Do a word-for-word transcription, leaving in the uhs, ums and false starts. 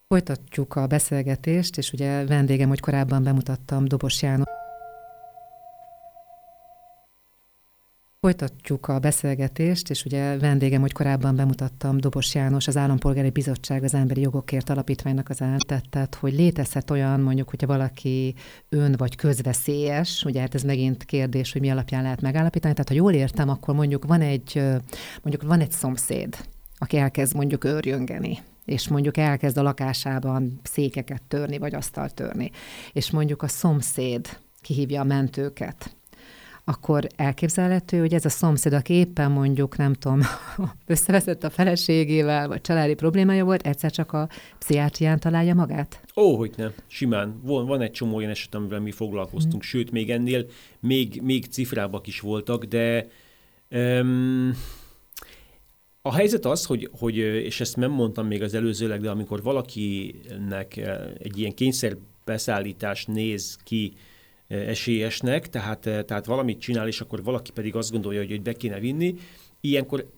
Folytatjuk a beszélgetést, és ugye vendégem, hogy korábban bemutattam, Dobos János. Folytatjuk a beszélgetést, és ugye vendégem, hogy korábban bemutattam, Dobos János, az Állampolgári Bizottság az Emberi Jogokért Alapítványnak az eltettet, hogy létezhet olyan, mondjuk, hogyha valaki ön vagy közveszélyes, ugye hát ez megint kérdés, hogy mi alapján lehet megállapítani, tehát ha jól értem, akkor mondjuk van egy, mondjuk van egy szomszéd, aki elkezd mondjuk őrjöngeni, és mondjuk elkezd a lakásában székeket törni, vagy asztalt törni, és mondjuk a szomszéd kihívja a mentőket, akkor elképzelhető, hogy ez a szomszéd, aki éppen mondjuk, nem tudom, összeveszett a feleségével, vagy családi problémája volt, egyszer csak a pszichiátrián találja magát? Ó, hogy nem, simán. Van, van egy csomó olyan eset, amivel mi foglalkoztunk, hmm. sőt, még ennél még, még cifrábbak is voltak, de um, a helyzet az, hogy, hogy, és ezt nem mondtam még az előzőleg, de amikor valakinek egy ilyen kényszerbeszállítás néz ki esélyesnek, tehát, tehát valamit csinál, és akkor valaki pedig azt gondolja, hogy, hogy be kéne vinni, ilyenkor